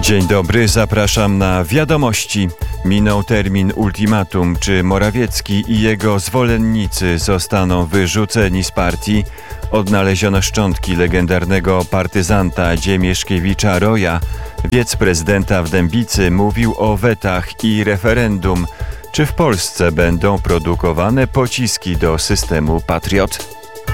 Dzień dobry, zapraszam na Wiadomości. Minął termin ultimatum, czy Morawiecki i jego zwolennicy zostaną wyrzuceni z partii. Odnaleziono szczątki legendarnego partyzanta Dziemieszkiewicza-Roja. Wiceprezydenta w Dębicy mówił o wetach i referendum. Czy w Polsce będą produkowane pociski do systemu Patriot?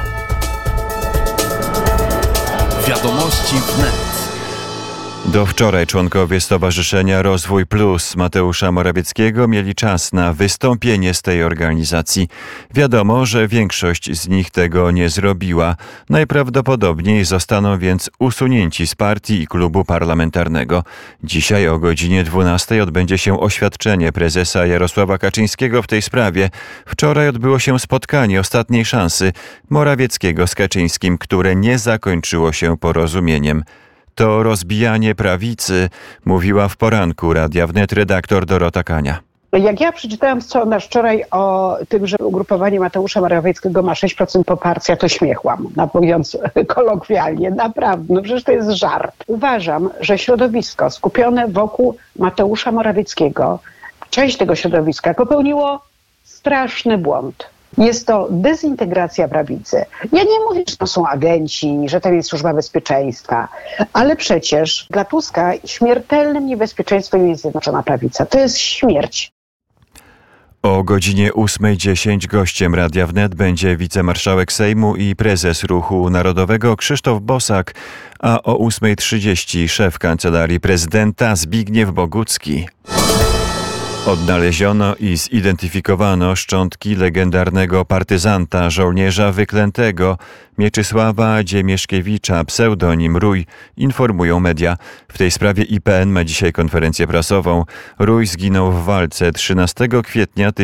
Wiadomości wnet. Do wczoraj członkowie Stowarzyszenia Rozwój Plus Mateusza Morawieckiego mieli czas na wystąpienie z tej organizacji. Wiadomo, że większość z nich tego nie zrobiła. Najprawdopodobniej zostaną więc usunięci z partii i klubu parlamentarnego. Dzisiaj o godzinie 12 odbędzie się oświadczenie prezesa Jarosława Kaczyńskiego w tej sprawie. Wczoraj odbyło się spotkanie ostatniej szansy Morawieckiego z Kaczyńskim, które nie zakończyło się porozumieniem. To rozbijanie prawicy, mówiła w poranku Radia Wnet redaktor Dorota Kania. Jak ja przeczytałam scenariusz wczoraj o tym, że ugrupowanie Mateusza Morawieckiego ma 6% poparcia, to śmiechłam, mówiąc kolokwialnie. Naprawdę, no przecież to jest żart. Uważam, że środowisko skupione wokół Mateusza Morawieckiego, część tego środowiska popełniło straszny błąd. Jest to dezintegracja prawicy. Ja nie mówię, że to są agenci, że to jest Służba Bezpieczeństwa, ale przecież dla Tuska śmiertelnym niebezpieczeństwem jest Zjednoczona Prawica. To jest śmierć. O godzinie 8:10 gościem Radia Wnet będzie wicemarszałek Sejmu i prezes Ruchu Narodowego Krzysztof Bosak, a o 8:30 szef Kancelarii Prezydenta Zbigniew Bogucki. Odnaleziono i zidentyfikowano szczątki legendarnego partyzanta, żołnierza wyklętego Mieczysława Dziemieszkiewicza, pseudonim Rój, informują media. W tej sprawie IPN ma dzisiaj konferencję prasową. Rój zginął w walce 13 kwietnia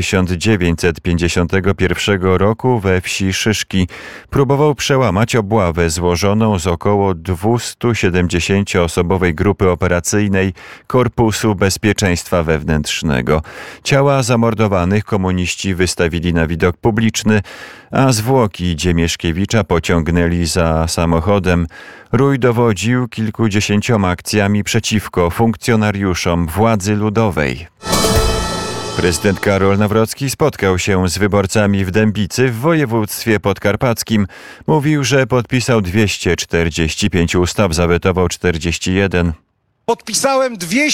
1951 roku we wsi Szyszki. Próbował przełamać obławę złożoną z około 270-osobowej grupy operacyjnej Korpusu Bezpieczeństwa Wewnętrznego. Ciała zamordowanych komuniści wystawili na widok publiczny, a zwłoki Dziemieszkiewicza pociągnęli za samochodem. Rój dowodził kilkudziesięcioma akcjami przeciwko funkcjonariuszom władzy ludowej. Prezydent Karol Nawrocki spotkał się z wyborcami w Dębicy w województwie podkarpackim. Mówił, że podpisał 245 ustaw, zawetował 41. Podpisałem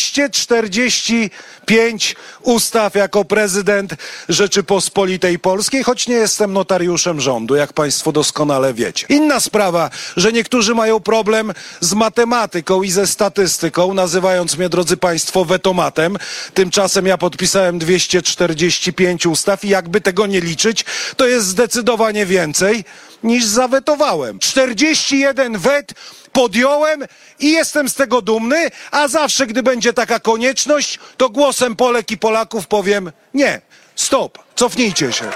245 ustaw jako prezydent Rzeczypospolitej Polskiej, choć nie jestem notariuszem rządu, jak państwo doskonale wiecie. Inna sprawa, że niektórzy mają problem z matematyką i ze statystyką, nazywając mnie, drodzy państwo, wetomatem. Tymczasem ja podpisałem 245 ustaw i jakby tego nie liczyć, to jest zdecydowanie więcej niż zawetowałem. 41 wet podjąłem i jestem z tego dumny, a zawsze, gdy będzie taka konieczność, to głosem Polek i Polaków powiem nie, stop, cofnijcie się.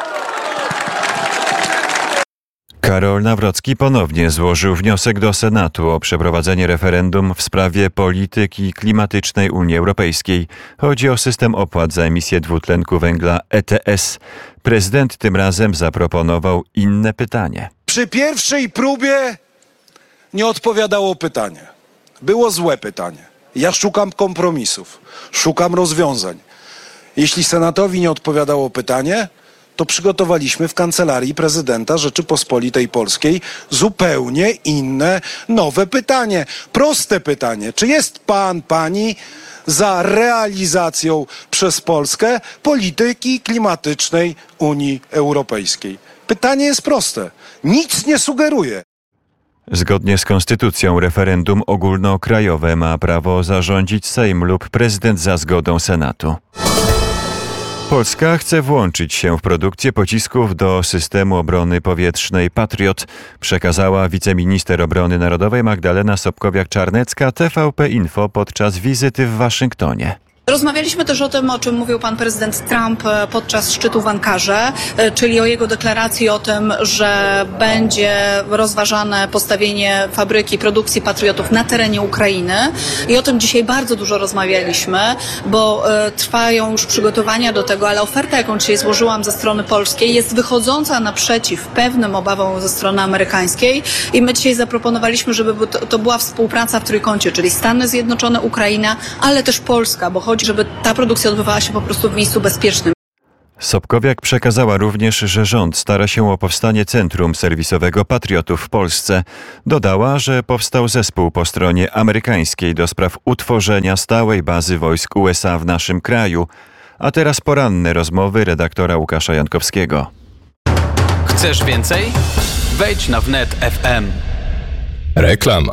Karol Nawrocki ponownie złożył wniosek do Senatu o przeprowadzenie referendum w sprawie polityki klimatycznej Unii Europejskiej. Chodzi o system opłat za emisję dwutlenku węgla ETS. Prezydent tym razem zaproponował inne pytanie. Przy pierwszej próbie nie odpowiadało pytanie. Było złe pytanie. Ja szukam kompromisów, szukam rozwiązań. Jeśli Senatowi nie odpowiadało pytanie, to przygotowaliśmy w Kancelarii Prezydenta Rzeczypospolitej Polskiej zupełnie inne, nowe pytanie. Proste pytanie. Czy jest pan, pani za realizacją przez Polskę polityki klimatycznej Unii Europejskiej? Pytanie jest proste. Nic nie sugeruje. Zgodnie z konstytucją referendum ogólnokrajowe ma prawo zarządzić Sejm lub prezydent za zgodą Senatu. Polska chce włączyć się w produkcję pocisków do systemu obrony powietrznej Patriot, przekazała wiceminister obrony narodowej Magdalena Sobkowiak-Czarnecka TVP Info podczas wizyty w Waszyngtonie. Rozmawialiśmy też o tym, o czym mówił pan prezydent Trump podczas szczytu w Ankarze, czyli o jego deklaracji o tym, że będzie rozważane postawienie fabryki produkcji Patriotów na terenie Ukrainy. I o tym dzisiaj bardzo dużo rozmawialiśmy, bo trwają już przygotowania do tego, ale oferta, jaką dzisiaj złożyłam ze strony polskiej, jest wychodząca naprzeciw pewnym obawom ze strony amerykańskiej i my dzisiaj zaproponowaliśmy, żeby to była współpraca w trójkącie, czyli Stany Zjednoczone, Ukraina, ale też Polska, bo chodzi, żeby ta produkcja odbywała się po prostu w miejscu bezpiecznym. Sobkowiak przekazała również, że rząd stara się o powstanie centrum serwisowego Patriotów w Polsce. Dodała, że powstał zespół po stronie amerykańskiej do spraw utworzenia stałej bazy wojsk USA w naszym kraju. A teraz poranne rozmowy redaktora Łukasza Jankowskiego. Chcesz więcej? Wejdź na wnet FM. Reklama.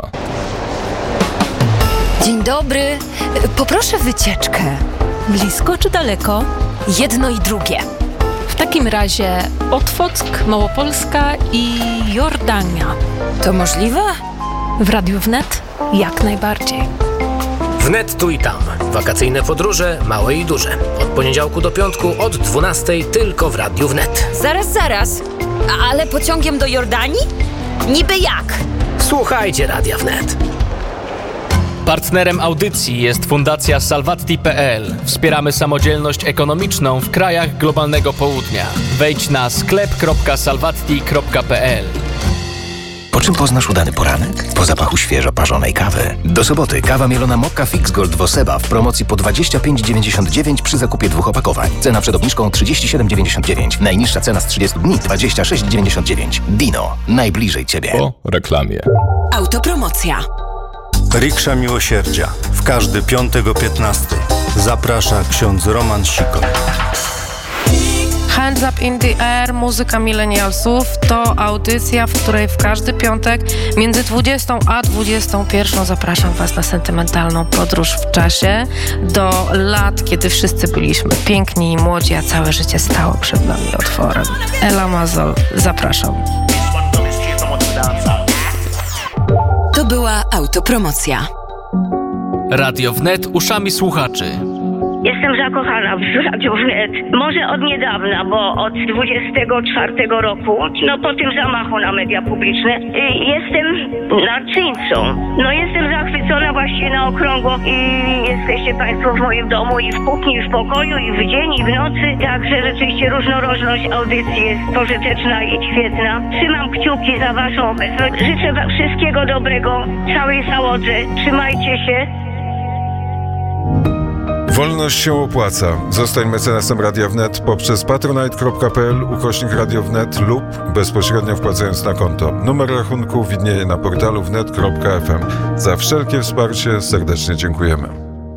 Dzień dobry. Poproszę wycieczkę. Blisko czy daleko? Jedno i drugie. W takim razie Otwock, Małopolska i Jordania. To możliwe? W Radiu Wnet jak najbardziej. Wnet tu i tam. Wakacyjne podróże, małe i duże. Od poniedziałku do piątku od 12:00 tylko w Radiu Wnet. Zaraz. Ale pociągiem do Jordanii? Niby jak? Słuchajcie Radia Wnet. Partnerem audycji jest Fundacja Salvatti.pl. Wspieramy samodzielność ekonomiczną w krajach globalnego południa. Wejdź na sklep.salvatti.pl. Po czym poznasz udany poranek? Po zapachu świeżo parzonej kawy. Do soboty kawa mielona Mokka Fix Gold Woseba w promocji po 25,99 przy zakupie 2 opakowań. Cena przed obniżką 37,99. Najniższa cena z 30 dni 26,99. Dino. Najbliżej Ciebie. Po reklamie. Autopromocja. Riksza Miłosierdzia. W każdy piątek o 15:00. Zaprasza ksiądz Roman Sikor. Hands Up in the Air, muzyka milenialsów to audycja, w której w każdy piątek między 20 a 21 zapraszam Was na sentymentalną podróż w czasie do lat, kiedy wszyscy byliśmy piękni i młodzi, a całe życie stało przed nami otworem. Ela Mazol, zapraszam. To była autopromocja. Radio Wnet uszami słuchaczy. Jestem zakochana w Radiu Wnet. Może od niedawna, bo od 24 roku, po tym zamachu na media publiczne, jestem narcyńcą. Jestem zachwycona właściwie na okrągło i jesteście Państwo w moim domu i w kuchni, i w pokoju, i w dzień, i w nocy. Także rzeczywiście różnorodność audycji jest pożyteczna i świetna. Trzymam kciuki za Waszą obecność. Życzę Wam wszystkiego dobrego, całej załodze. Trzymajcie się. Wolność się opłaca. Zostań mecenasem Radia Wnet poprzez patronite.pl/Radio Wnet lub bezpośrednio wpłacając na konto. Numer rachunku widnieje na portalu wnet.fm. Za wszelkie wsparcie serdecznie dziękujemy.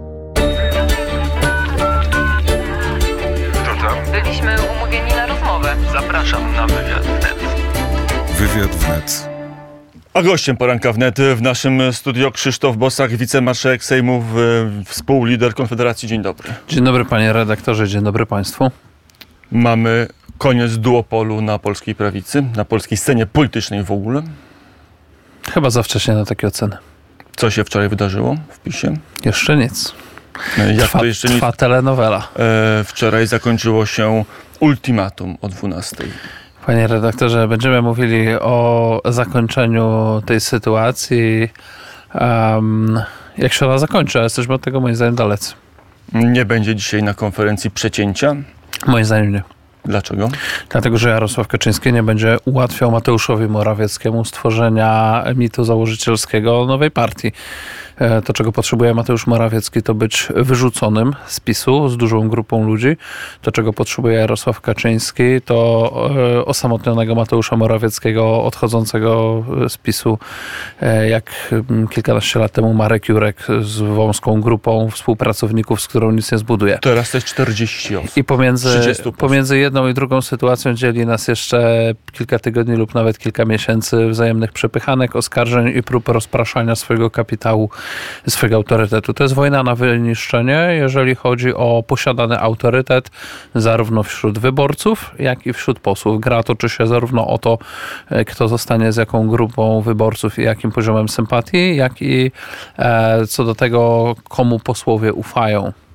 Kto tam? Byliśmy umówieni na rozmowę. Zapraszam na wywiad Wnet. Wywiad Wnet. A gościem poranka Wnet w naszym studio Krzysztof Bosak, wicemarszałek Sejmu, współlider Konfederacji. Dzień dobry. Dzień dobry panie redaktorze, dzień dobry państwu. Mamy koniec duopolu na polskiej prawicy, na polskiej scenie politycznej w ogóle. Chyba za wcześnie na takie oceny. Co się wczoraj wydarzyło w PiS-ie? Jeszcze nic. Trwa telenowela. Wczoraj zakończyło się ultimatum o 12:00. Panie redaktorze, będziemy mówili o zakończeniu tej sytuacji. Jak się ona zakończy, ale jesteśmy od tego moim zdaniem dalecy. Nie będzie dzisiaj na konferencji przecięcia? Moim zdaniem nie. Dlaczego? Dlatego, że Jarosław Kaczyński nie będzie ułatwiał Mateuszowi Morawieckiemu stworzenia mitu założycielskiego nowej partii. To, czego potrzebuje Mateusz Morawiecki, to być wyrzuconym z PiS-u z dużą grupą ludzi. To, czego potrzebuje Jarosław Kaczyński, to osamotnionego Mateusza Morawieckiego odchodzącego z PiS-u, jak kilkanaście lat temu Marek Jurek z wąską grupą współpracowników, z którą nic nie zbuduje. Teraz to jest 40 osób. I pomiędzy jedną i drugą sytuacją dzieli nas jeszcze kilka tygodni lub nawet kilka miesięcy wzajemnych przepychanek, oskarżeń i prób rozpraszania swojego kapitału, swojego autorytetu. To jest wojna na wyniszczenie, jeżeli chodzi o posiadany autorytet zarówno wśród wyborców, jak i wśród posłów. Gra toczy się zarówno o to, kto zostanie z jaką grupą wyborców i jakim poziomem sympatii, jak i co do tego, komu posłowie ufają.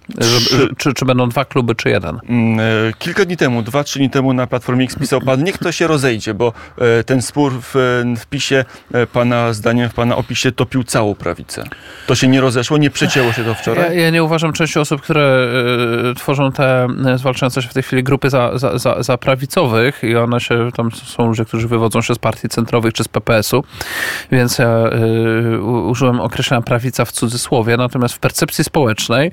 Czy będą 2 kluby, czy 1? Kilka dni temu, 2-3 dni temu na Platformie X pisał pan, niech to się rozejdzie, bo ten spór w PiS-ie, pana zdaniem, w pana opisie topił całą prawicę. To się nie rozeszło, nie przecięło się to wczoraj? Ja nie uważam części osób, które tworzą te zwalczające się w tej chwili grupy za prawicowych i one się, tam są ludzie, którzy wywodzą się z partii centrowych czy z PPS-u, więc ja użyłem określenia prawica w cudzysłowie, natomiast w percepcji społecznej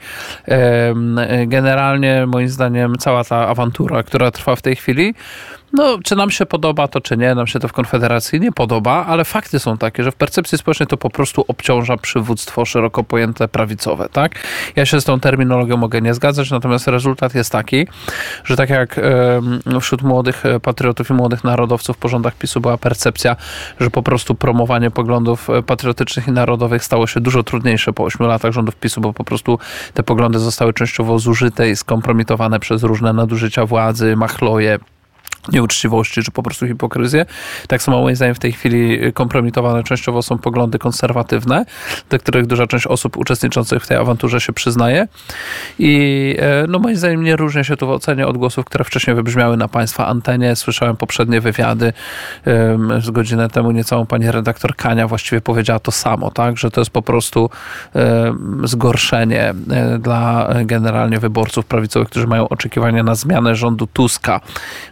generalnie moim zdaniem cała ta awantura, która trwa w tej chwili, no, czy nam się podoba to, czy nie, nam się to w Konfederacji nie podoba, ale fakty są takie, że w percepcji społecznej to po prostu obciąża przywództwo szeroko pojęte prawicowe, tak? Ja się z tą terminologią mogę nie zgadzać, natomiast rezultat jest taki, że tak jak wśród młodych patriotów i młodych narodowców po rządach PiS-u była percepcja, że po prostu promowanie poglądów patriotycznych i narodowych stało się dużo trudniejsze po 8 latach rządów PiS-u, bo po prostu te poglądy zostały częściowo zużyte i skompromitowane przez różne nadużycia władzy, machloje, nieuczciwości, czy po prostu hipokryzję. Tak samo moim zdaniem w tej chwili kompromitowane częściowo są poglądy konserwatywne, do których duża część osób uczestniczących w tej awanturze się przyznaje. I no moim zdaniem nie różni się tu w ocenie od głosów, które wcześniej wybrzmiały na państwa antenie. Słyszałem poprzednie wywiady. Z godzinę temu niecałą pani redaktor Kania właściwie powiedziała to samo, tak? Że to jest po prostu zgorszenie dla generalnie wyborców prawicowych, którzy mają oczekiwania na zmianę rządu Tuska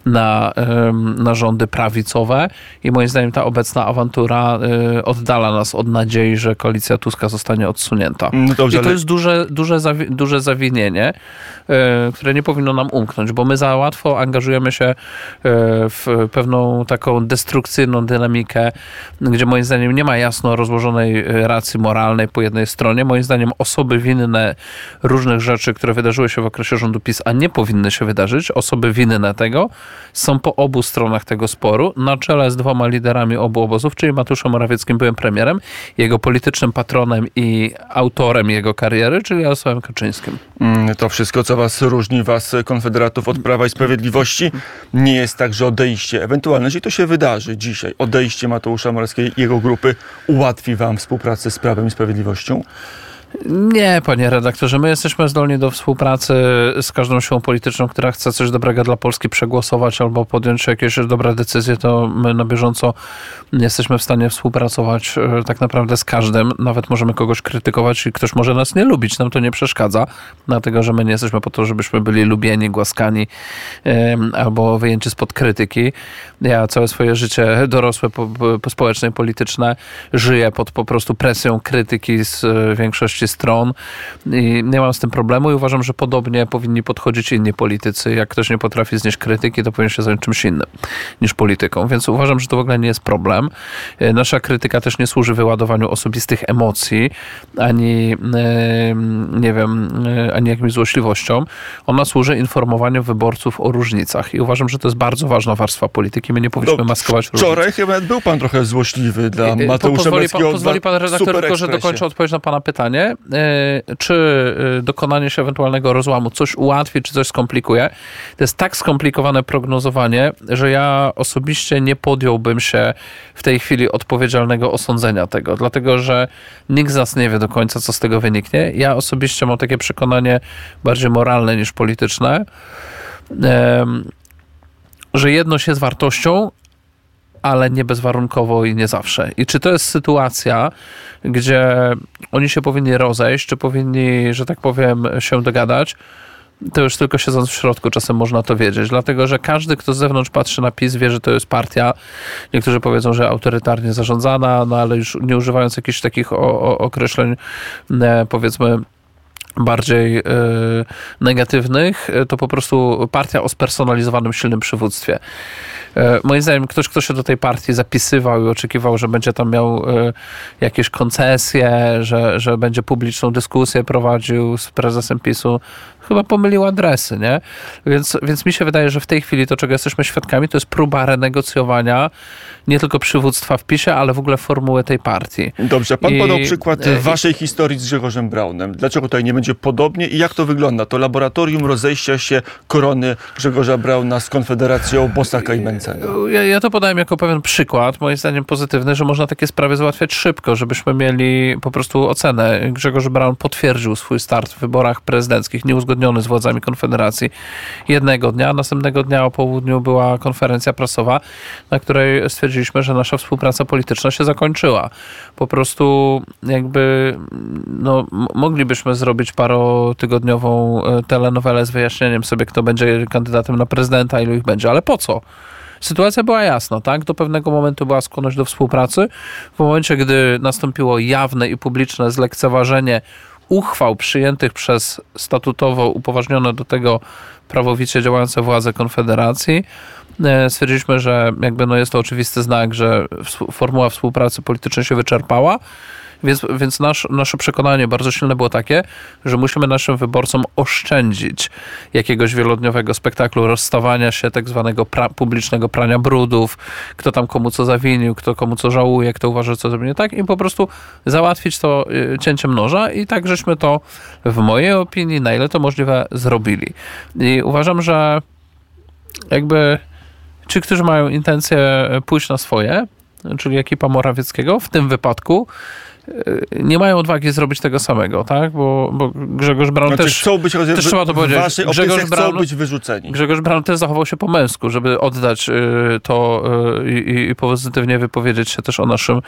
na rządy prawicowe i moim zdaniem ta obecna awantura oddala nas od nadziei, że koalicja Tuska zostanie odsunięta. No dobrze, i to jest duże zawinienie, które nie powinno nam umknąć, bo my za łatwo angażujemy się w pewną taką destrukcyjną dynamikę, gdzie moim zdaniem nie ma jasno rozłożonej racji moralnej po jednej stronie. Moim zdaniem osoby winne różnych rzeczy, które wydarzyły się w okresie rządu PiS, a nie powinny się wydarzyć, osoby winne tego są po obu stronach tego sporu, na czele z 2 liderami obu obozów, czyli Mateuszem Morawieckim, byłym premierem, jego politycznym patronem i autorem jego kariery, czyli Jarosławem Kaczyńskim. To wszystko, co różni was, konfederatów, od Prawa i Sprawiedliwości, nie jest tak, że odejście, ewentualnie, jeśli to się wydarzy dzisiaj, odejście Mateusza Morawieckiego i jego grupy ułatwi wam współpracę z Prawem i Sprawiedliwością? Nie, panie redaktorze, my jesteśmy zdolni do współpracy z każdą siłą polityczną, która chce coś dobrego dla Polski przegłosować albo podjąć jakieś dobre decyzje, to my na bieżąco jesteśmy w stanie współpracować tak naprawdę z każdym. Nawet możemy kogoś krytykować i ktoś może nas nie lubić, nam to nie przeszkadza, dlatego że my nie jesteśmy po to, żebyśmy byli lubieni, głaskani albo wyjęci spod krytyki. Ja całe swoje życie dorosłe, społeczne i polityczne żyję pod po prostu presją krytyki z większości stron i nie mam z tym problemu i uważam, że podobnie powinni podchodzić inni politycy. Jak ktoś nie potrafi znieść krytyki, to powinien się zająć czymś innym niż polityką. Więc uważam, że to w ogóle nie jest problem. Nasza krytyka też nie służy wyładowaniu osobistych emocji, ani nie wiem, ani jakimś złośliwościom. Ona służy informowaniu wyborców o różnicach i uważam, że to jest bardzo ważna warstwa polityki. My nie powinniśmy maskować różnic. Wczoraj chyba był pan trochę złośliwy dla Mateusza Morawieckiego. Pozwoli pan redaktor tylko, że dokończę odpowiedź na pana pytanie. Czy dokonanie się ewentualnego rozłamu coś ułatwi, czy coś skomplikuje? To jest tak skomplikowane prognozowanie, że ja osobiście nie podjąłbym się w tej chwili odpowiedzialnego osądzenia tego, dlatego że nikt z nas nie wie do końca, co z tego wyniknie. Ja osobiście mam takie przekonanie bardziej moralne niż polityczne, że jedność jest wartością, ale nie bezwarunkowo i nie zawsze. I czy to jest sytuacja, gdzie oni się powinni rozejść, czy powinni, że tak powiem, się dogadać, to już tylko siedząc w środku czasem można to wiedzieć. Dlatego, że każdy, kto z zewnątrz patrzy na PiS, wie, że to jest partia. Niektórzy powiedzą, że autorytarnie zarządzana, no ale już nie używając jakichś takich określeń, powiedzmy, bardziej negatywnych, to po prostu partia o spersonalizowanym, silnym przywództwie. Moim zdaniem ktoś, kto się do tej partii zapisywał i oczekiwał, że będzie tam miał jakieś koncesje, że będzie publiczną dyskusję prowadził z prezesem PiS-u, chyba pomylił adresy, nie? Więc mi się wydaje, że w tej chwili to, czego jesteśmy świadkami, to jest próba renegocjowania nie tylko przywództwa w PiS-ie, ale w ogóle formuły tej partii. Dobrze, pan podał przykład waszej historii z Grzegorzem Braunem. Dlaczego tutaj nie będzie podobnie i jak to wygląda? To laboratorium rozejścia się korony Grzegorza Brauna z Konfederacją Bosaka i Mencena. Ja to podałem jako pewien przykład, moim zdaniem pozytywny, że można takie sprawy załatwiać szybko, żebyśmy mieli po prostu ocenę. Grzegorz Braun potwierdził swój start w wyborach prezydenckich, nieuzgodniony z władzami Konfederacji jednego dnia. Następnego dnia o południu była konferencja prasowa, na której stwierdziliśmy, że nasza współpraca polityczna się zakończyła. Po prostu jakby moglibyśmy zrobić parotygodniową telenowelę z wyjaśnieniem sobie, kto będzie kandydatem na prezydenta, ilu ich będzie, ale po co? Sytuacja była jasna, tak? Do pewnego momentu była skłonność do współpracy. W momencie, gdy nastąpiło jawne i publiczne zlekceważenie uchwał przyjętych przez statutowo upoważnione do tego prawowicie działające władze Konfederacji, stwierdziliśmy, że jest to oczywisty znak, że formuła współpracy politycznej się wyczerpała, więc nasze przekonanie bardzo silne było takie, że musimy naszym wyborcom oszczędzić jakiegoś wielodniowego spektaklu rozstawania się, tak zwanego publicznego prania brudów, kto tam komu co zawinił, kto komu co żałuje, kto uważa, że co zrobił nie tak, i po prostu załatwić to cięciem noża, i tak żeśmy to w mojej opinii na ile to możliwe zrobili. I uważam, że ci, którzy mają intencję pójść na swoje, czyli ekipa Morawieckiego, w tym wypadku nie mają odwagi zrobić tego samego, tak? Bo Grzegorz Braun też chcą być też trzeba to powiedzieć. Chcą być wyrzuceni. Grzegorz Braun też zachował się po męsku, żeby oddać to i pozytywnie wypowiedzieć się też o naszym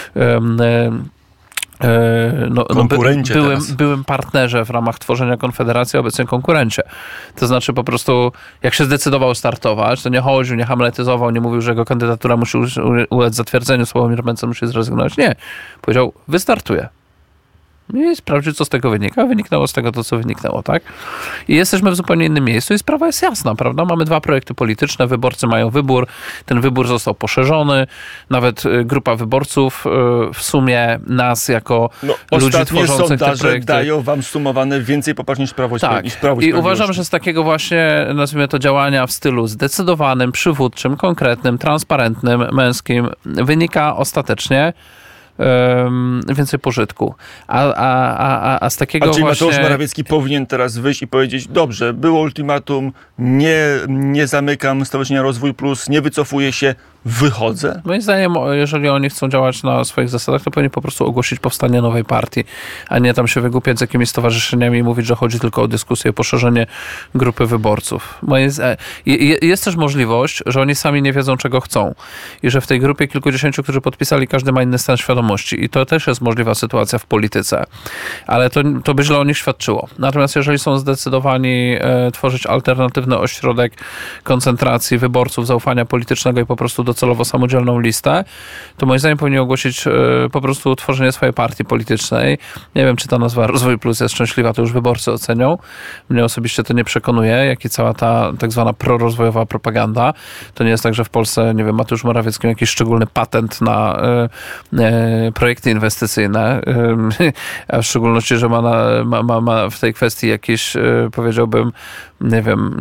konkurencie byłym partnerze w ramach tworzenia Konfederacji, obecnie konkurencie. To znaczy po prostu, jak się zdecydował startować, to nie chodził, nie hamletyzował, nie mówił, że jego kandydatura musi ulec zatwierdzeniu, Sławomir Mencen musi zrezygnować. Nie. Powiedział, wystartuję. I sprawdzić, co z tego wynika. Wyniknęło z tego to, co wyniknęło, tak? I jesteśmy w zupełnie innym miejscu i sprawa jest jasna, prawda? Mamy 2 projekty polityczne, wyborcy mają wybór. Ten wybór został poszerzony. Nawet grupa wyborców w sumie nas jako ludzi tworzących te projekty dają wam sumowane więcej poparć niż Prawo i Sprawiedliwość. I uważam, że z takiego właśnie, nazwijmy to, działania w stylu zdecydowanym, przywódczym, konkretnym, transparentnym, męskim wynika ostatecznie więcej pożytku. A z takiego czyli właśnie... Mateusz Morawiecki powinien teraz wyjść i powiedzieć, dobrze, było ultimatum, nie zamykam Stowarzyszenia Rozwój Plus, nie wycofuję się, wychodzę? Moim zdaniem, jeżeli oni chcą działać na swoich zasadach, to powinni po prostu ogłosić powstanie nowej partii, a nie tam się wygłupiać z jakimiś stowarzyszeniami i mówić, że chodzi tylko o dyskusję, o poszerzenie grupy wyborców. Jest też możliwość, że oni sami nie wiedzą, czego chcą i że w tej grupie kilkudziesięciu, którzy podpisali, każdy ma inny stan świadomości i to też jest możliwa sytuacja w polityce, ale to by źle o nich świadczyło. Natomiast jeżeli są zdecydowani tworzyć alternatywny ośrodek koncentracji wyborców, zaufania politycznego i po prostu docelowo samodzielną listę, to moim zdaniem powinni ogłosić po prostu tworzenie swojej partii politycznej. Nie wiem, czy ta nazwa Rozwój Plus jest szczęśliwa, to już wyborcy ocenią. Mnie osobiście to nie przekonuje, jak i cała ta tak zwana prorozwojowa propaganda. To nie jest tak, że w Polsce, nie wiem, Mateusz Morawiecki ma jakiś szczególny patent na projekty inwestycyjne, a w szczególności, że ma w tej kwestii jakiś, powiedziałbym, nie wiem,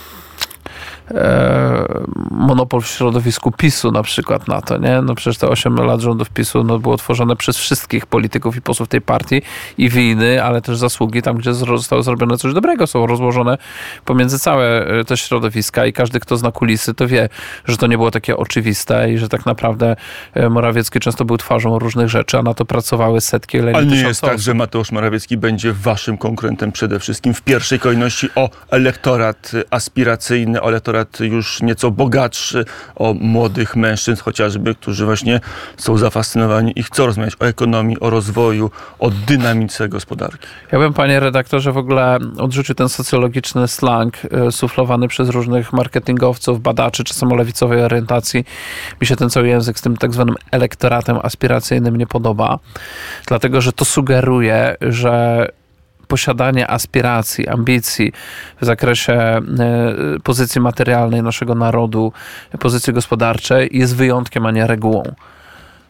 monopol w środowisku PiS-u na przykład na to, nie? No przecież te 8 lat rządów PiS-u było tworzone przez wszystkich polityków i posłów tej partii i winy, ale też zasługi tam, gdzie zostało zrobione coś dobrego, są rozłożone pomiędzy całe te środowiska i każdy, kto zna kulisy, to wie, że to nie było takie oczywiste i że tak naprawdę Morawiecki często był twarzą różnych rzeczy, a na to pracowały setki, ale nie jest tak, że Mateusz Morawiecki będzie waszym konkurentem przede wszystkim w pierwszej kolejności o elektorat aspiracyjny, o elektorat już nieco bogatszy, o młodych mężczyzn chociażby, którzy właśnie są zafascynowani i chcą rozmawiać o ekonomii, o rozwoju, o dynamice gospodarki. Ja bym, panie redaktorze, w ogóle odrzucił ten socjologiczny slang suflowany przez różnych marketingowców, badaczy, czasem o lewicowej orientacji. Mi się ten cały język z tym tak zwanym elektoratem aspiracyjnym nie podoba, dlatego że to sugeruje, że posiadanie aspiracji, ambicji w zakresie pozycji materialnej naszego narodu, pozycji gospodarczej jest wyjątkiem, a nie regułą.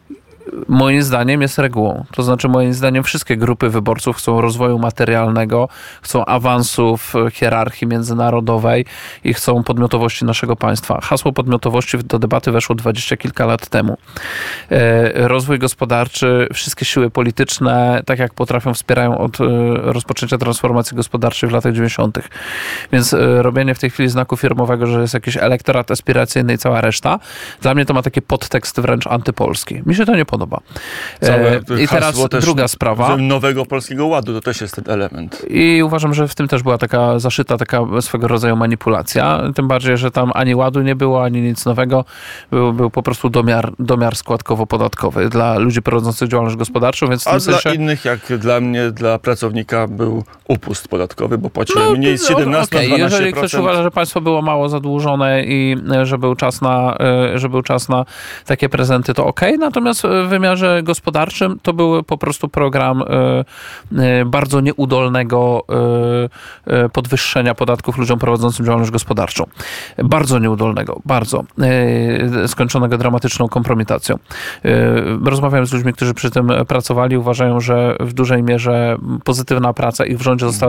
moim zdaniem jest regułą. To znaczy, moim zdaniem wszystkie grupy wyborców chcą rozwoju materialnego, chcą awansów hierarchii międzynarodowej i chcą podmiotowości naszego państwa. Hasło podmiotowości do debaty weszło 20 kilka lat temu. Rozwój gospodarczy, wszystkie siły polityczne, tak jak potrafią, wspierają od rozpoczęcia transformacji gospodarczej w latach 90. Więc robienie w tej chwili znaku firmowego, że jest jakiś elektorat aspiracyjny i cała reszta, dla mnie to ma taki podtekst wręcz antypolski. Mi się to nie podoba. I teraz druga sprawa. Nowego Polskiego Ładu, to też jest ten element. I uważam, że w tym też była taka zaszyta, taka swego rodzaju manipulacja. Tym bardziej, że tam ani ładu nie było, ani nic nowego. Był po prostu domiar składkowo-podatkowy dla ludzi prowadzących działalność gospodarczą. Więc w tym sensie... dla innych, jak dla mnie, dla pracownika był upust podatkowy, bo płaciłem mniej z 17 na 12%. Jeżeli ktoś uważa, że państwo było mało zadłużone i że był czas na takie prezenty, to okej. Natomiast w wymiarze gospodarczym to był po prostu program bardzo nieudolnego podwyższenia podatków ludziom prowadzącym działalność gospodarczą. Bardzo nieudolnego, bardzo. Skończonego dramatyczną kompromitacją. Rozmawiałem z ludźmi, którzy przy tym pracowali, uważają, że w dużej mierze pozytywna praca ich w rządzie została